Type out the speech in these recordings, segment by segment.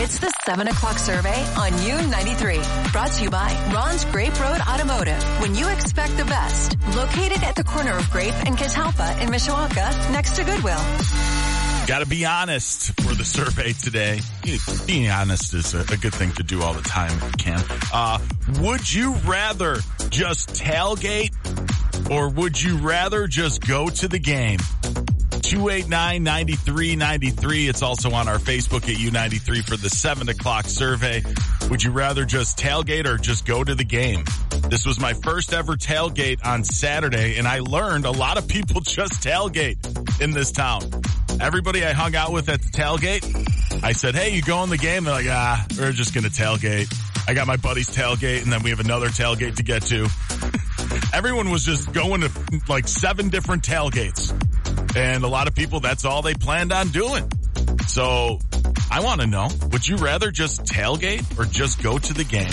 It's the 7 o'clock survey on U93. Brought to you by Ron's Grape Road Automotive. When you expect the best. Located at the corner of Grape and Catalpa in Mishawaka, next to Goodwill. Got to be honest for the survey today. Being honest is a good thing to do all the time if you can. Would you rather just tailgate or would you rather just go to the game? 289-9393. It's also on our Facebook at U93 for the 7 o'clock survey. Would you rather just tailgate or just go to the game? This was my first ever tailgate on Saturday, and I learned a lot of people just tailgate in this town. Everybody I hung out with at the tailgate, I said, hey, you going to the game? They're like, we're just going to tailgate. I got my buddy's tailgate, and then we have another tailgate to get to. Everyone was just going to like 7 different tailgates. And a lot of people, that's all they planned on doing. So I want to know, would you rather just tailgate or just go to the game?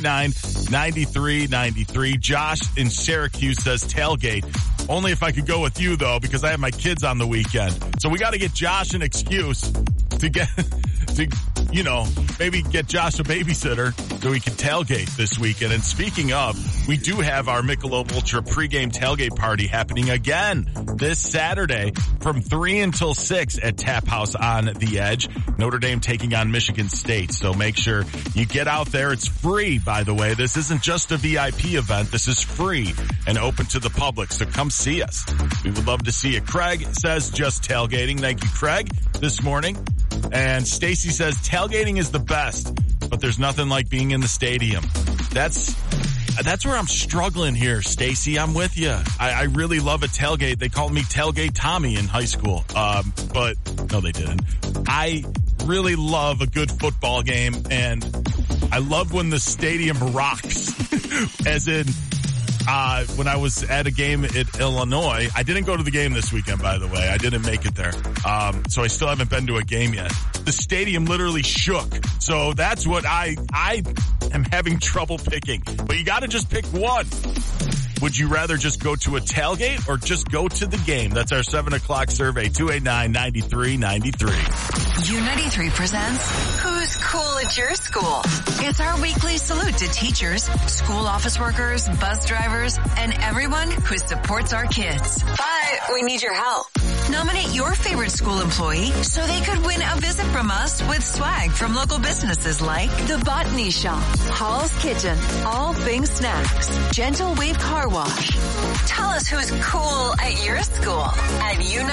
289-9393. Josh in Syracuse says tailgate. Only if I could go with you, though, because I have my kids on the weekend. So we got to get Josh an excuse to get, maybe get Josh a babysitter so we can tailgate this weekend. And speaking of, we do have our Michelob Ultra pregame tailgate party happening again this Saturday from 3 until 6 at Tap House on the Edge. Notre Dame taking on Michigan State. So make sure you get out there. It's free, by the way. This isn't just a VIP event. This is free and open to the public. So come see us. We would love to see you. Craig says just tailgating. Thank you, Craig, this morning. And Stacy says tailgating is the best, but there's nothing like being in the stadium. That's where I'm struggling here, Stacy. I'm with you. I really love a tailgate. They called me Tailgate Tommy in high school. But no, they didn't. I really love a good football game, and I love when the stadium rocks. As in, when I was at a game at Illinois, I didn't go to the game this weekend, by the way. I didn't make it there. So I still haven't been to a game yet. The stadium literally shook. So that's what I am having trouble picking. But you got to just pick one. Would you rather just go to a tailgate or just go to the game? That's our 7 o'clock survey, 289-9393. U93 presents Who's Cool at Your School? It's our weekly salute to teachers, school office workers, bus drivers, and everyone who supports our kids. But we need your help. Nominate your favorite school employee so they could win a visit from us with swag from local businesses like The Botany Shop, Hall's Kitchen, All Things Snacks, Gentle Wave Car Wash. Tell us who's cool at your school at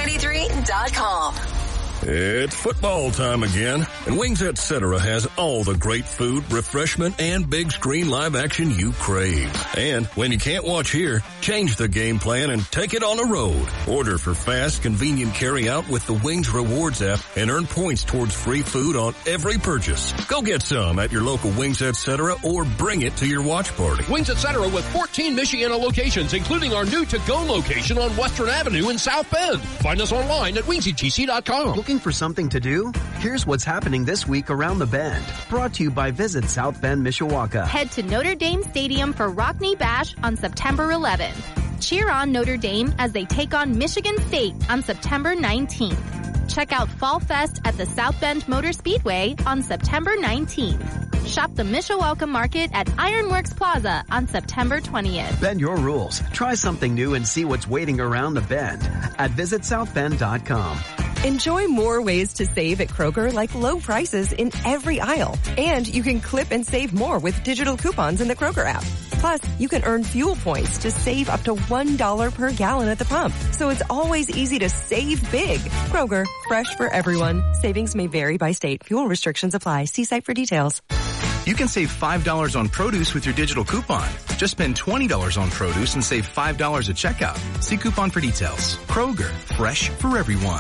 U93.com. It's football time again, and Wings Etc. has all the great food, refreshment, and big screen live action you crave. And when you can't watch here, change the game plan and take it on the road. Order for fast, convenient carry-out with the Wings Rewards app and earn points towards free food on every purchase. Go get some at your local Wings Etc. or bring it to your watch party. Wings Etc. with 14 Michiana locations, including our new to-go location on Western Avenue in South Bend. Find us online at wingsetc.com. Looking for something to do? Here's what's happening this week around the Bend. Brought to you by Visit South Bend, Mishawaka. Head to Notre Dame Stadium for Rockney Bash on September 11th. Cheer on Notre Dame as they take on Michigan State on September 19th. Check out Fall Fest at the South Bend Motor Speedway on September 19th. Shop the Mishawaka Market at Ironworks Plaza on September 20th. Bend your rules. Try something new and see what's waiting around the Bend at visitsouthbend.com. Enjoy more ways to save at Kroger, like low prices in every aisle. And you can clip and save more with digital coupons in the Kroger app. Plus, you can earn fuel points to save up to $1 per gallon at the pump. So it's always easy to save big. Kroger, fresh for everyone. Savings may vary by state. Fuel restrictions apply. See site for details. You can save $5 on produce with your digital coupon. Just spend $20 on produce and save $5 at checkout. See coupon for details. Kroger, fresh for everyone.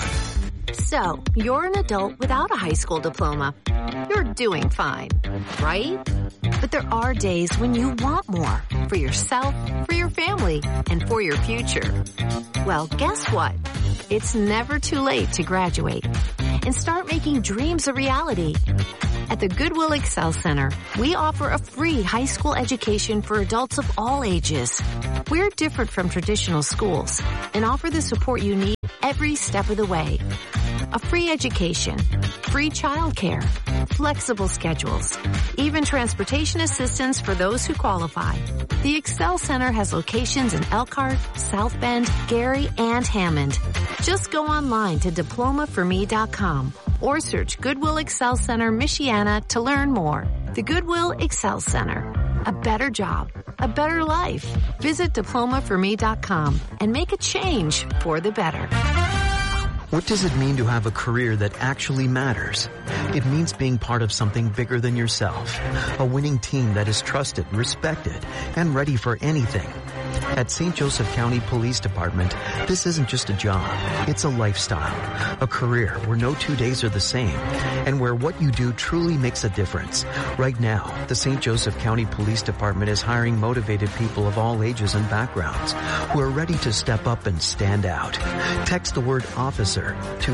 So, you're an adult without a high school diploma. You're doing fine, right? But there are days when you want more for yourself, for your family, and for your future. Well, guess what? It's never too late to graduate and start making dreams a reality. At the Goodwill Excel Center, we offer a free high school education for adults of all ages. We're different from traditional schools and offer the support you need every step of the way. a free education, free childcare, flexible schedules, even transportation assistance for those who qualify. The Excel Center has locations in Elkhart, South Bend, Gary, and Hammond. Just go online to diplomaforme.com or search Goodwill Excel Center, Michiana to learn more. The Goodwill Excel Center. A better job, a better life. Visit diplomaforme.com and make a change for the better. What does it mean to have a career that actually matters? It means being part of something bigger than yourself. A winning team that is trusted, respected, and ready for anything. At St. Joseph County Police Department, this isn't just a job. It's a lifestyle, a career where no 2 days are the same, and where what you do truly makes a difference. Right now, the St. Joseph County Police Department is hiring motivated people of all ages and backgrounds who are ready to step up and stand out. Text the word officer to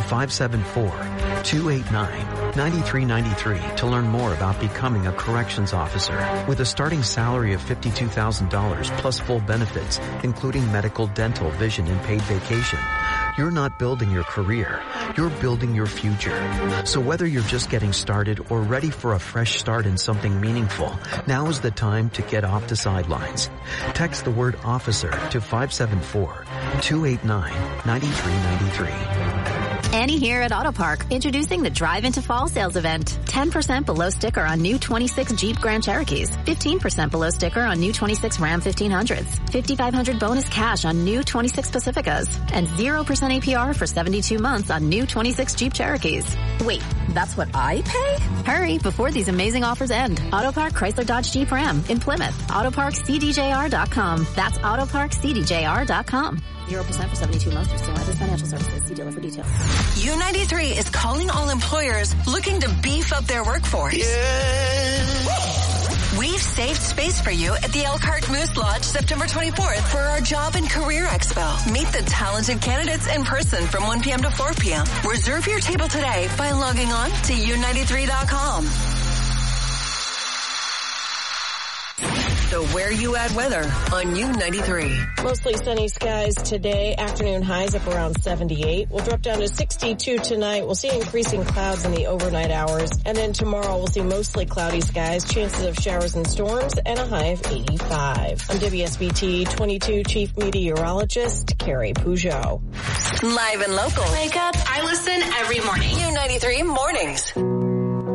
574-289-9393 to learn more about becoming a corrections officer. With a starting salary of $52,000 plus full benefits, including medical, dental, vision, and paid vacation. You're not building your career, you're building your future. So whether you're just getting started or ready for a fresh start in something meaningful, now is the time to get off the sidelines. Text the word officer to 574-289-9393. Annie here at Auto Park, introducing the Drive into Fall sales event. 10% below sticker on new 26 Jeep Grand Cherokees, 15% below sticker on new 26 Ram 1500s, $5,500 bonus cash on new 26 Pacificas, and 0% APR for 72 months on new 26 Jeep Cherokees. Wait, that's what I pay? Hurry before these amazing offers end. Auto Park Chrysler Dodge Jeep Ram in Plymouth. AutoParkCDJR.com. That's AutoParkCDJR.com. 0% for 72 months for Stellantis Financial Services. See dealer for details. U93 is calling all employers looking to beef up their workforce. Yeah. We've saved space for you at the Elkhart Moose Lodge September 24th for our Job and Career Expo. Meet the talented candidates in person from 1 p.m. to 4 p.m. Reserve your table today by logging on to U93.com. The Where You At weather on U93. Mostly sunny skies today. Afternoon highs up around 78. We'll drop down to 62 tonight. We'll see increasing clouds in the overnight hours. And then tomorrow we'll see mostly cloudy skies, chances of showers and storms, and a high of 85. I'm WSBT 22 Chief Meteorologist Carrie Peugeot. Live and local. Wake up. I listen every morning. U93 Mornings.